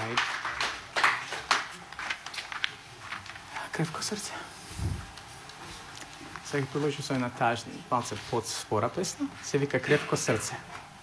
Right. Krepko srdce. Sa ih priložio svoj na tažni palce pod spora pesna, se vika krepko srce.